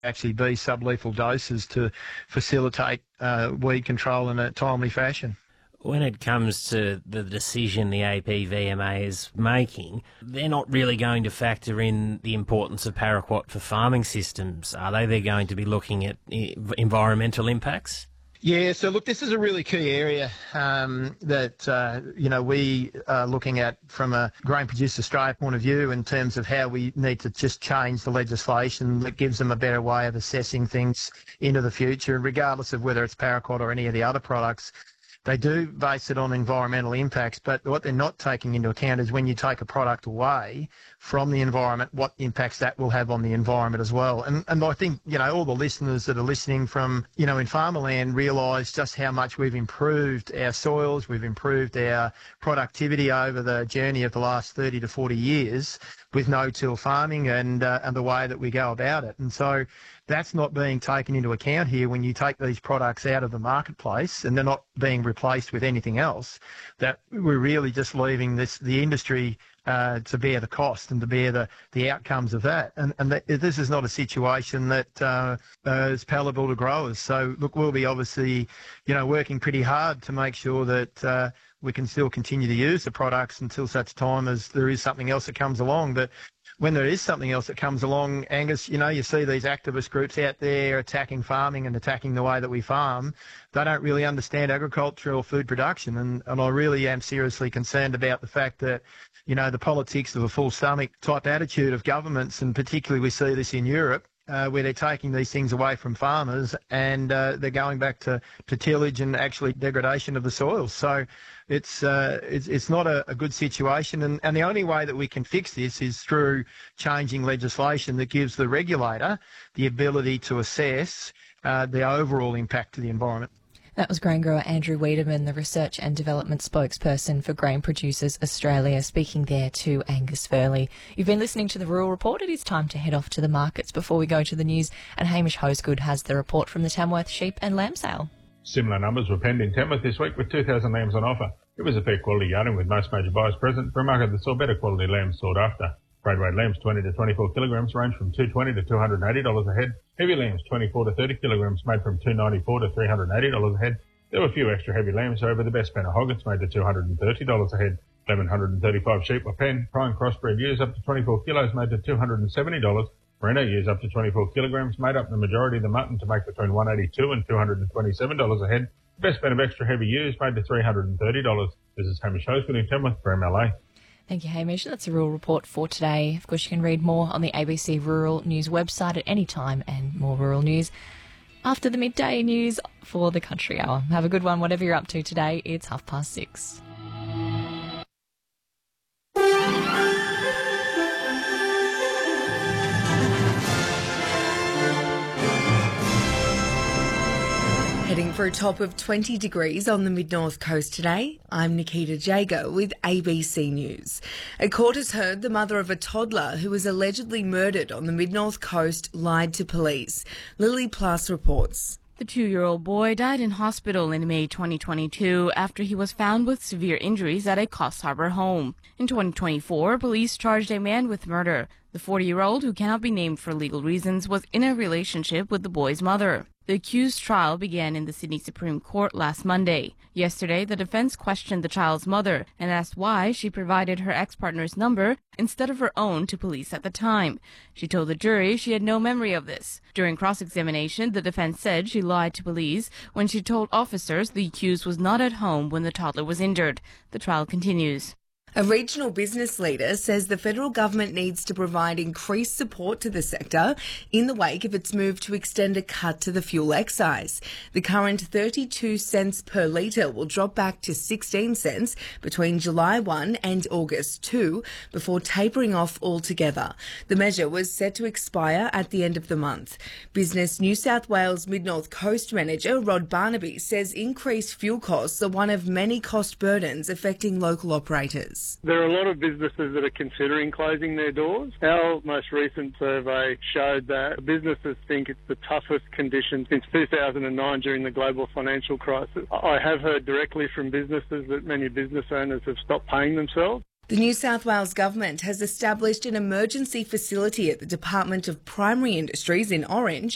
actually be sublethal doses to facilitate weed control in a timely fashion. When it comes to the decision the APVMA is making, they're not really going to factor in the importance of paraquat for farming systems, are they? They're going to be looking at environmental impacts? Yeah, so look, this is a really key area that, we are looking at from a Grain Produce Australia point of view in terms of how we need to just change the legislation that gives them a better way of assessing things into the future, regardless of whether it's paraquat or any of the other products. They do base it on environmental impacts, but what they're not taking into account is when you take a product away from the environment, what impacts that will have on the environment as well. And I think, all the listeners that are listening from, in farmerland realise just how much we've improved our soils, we've improved our productivity over the journey of the last 30 to 40 years with no-till farming and the way that we go about it. And so that's not being taken into account here when you take these products out of the marketplace and they're not being replaced with anything else, that we're really just leaving the industry to bear the cost and to bear the outcomes of that. And this is not a situation that is palatable to growers. So, look, we'll be obviously, working pretty hard to make sure that we can still continue to use the products until such time as there is something else that comes along. But when there is something else that comes along, Angus, you see these activist groups out there attacking farming and attacking the way that we farm. They don't really understand agriculture or food production. And I really am seriously concerned about the fact that, the politics of a full stomach type attitude of governments, and particularly we see this in Europe, where they're taking these things away from farmers and they're going back to tillage and actually degradation of the soil. So it's not a good situation. And the only way that we can fix this is through changing legislation that gives the regulator the ability to assess the overall impact to the environment. That was grain grower Andrew Wiedemann, the Research and Development Spokesperson for Grain Producers Australia, speaking there to Angus Furley. You've been listening to the Rural Report. It is time to head off to the markets before we go to the news, and Hamish Hosegood has the report from the Tamworth Sheep and Lamb Sale. Similar numbers were penned in Tamworth this week with 2,000 lambs on offer. It was a fair quality yarding with most major buyers present for a market that saw better quality lambs sought after. Grade weight lambs 20 to 24 kilograms range from $220 to $280 a head. Heavy lambs 24 to 30 kilograms made from $294 to $380 a head. There were a few extra heavy lambs, however the best Penner hoggets made to $230 a head. 1,135 sheep were penned. Prime crossbred ewes up to 24 kilos made to $270. Merino ewes up to 24 kilograms made up the majority of the mutton to make between $182 and $227 a head. The best pen of extra heavy ewes made to $330. This is Hamish Hosegood in Tamworth for MLA. Thank you, Hamish. That's a Rural Report for today. Of course, you can read more on the ABC Rural News website at any time, and more rural news after the midday news for the Country Hour. Have a good one, whatever you're up to today. It's 6:30. Heading for a top of 20 degrees on the mid-north coast today, I'm Nikita Jager with ABC News. A court has heard the mother of a toddler who was allegedly murdered on the mid-north coast lied to police. Lily Plas reports. The 2-year-old boy died in hospital in May 2022 after he was found with severe injuries at a Coffs Harbour home. In 2024, police charged a man with murder. The 40-year-old, who cannot be named for legal reasons, was in a relationship with the boy's mother. The accused's trial began in the Sydney Supreme Court last Monday. Yesterday, the defense questioned the child's mother and asked why she provided her ex-partner's number instead of her own to police at the time. She told the jury she had no memory of this. During cross-examination, the defense said she lied to police when she told officers the accused was not at home when the toddler was injured. The trial continues. A regional business leader says the federal government needs to provide increased support to the sector in the wake of its move to extend a cut to the fuel excise. The current 32 cents per litre will drop back to 16 cents between July 1 and August 2 before tapering off altogether. The measure was set to expire at the end of the month. Business New South Wales Mid-North Coast Manager Rod Barnaby says increased fuel costs are one of many cost burdens affecting local operators. There are a lot of businesses that are considering closing their doors. Our most recent survey showed that businesses think it's the toughest conditions since 2009 during the global financial crisis. I have heard directly from businesses that many business owners have stopped paying themselves. The New South Wales Government has established an emergency facility at the Department of Primary Industries in Orange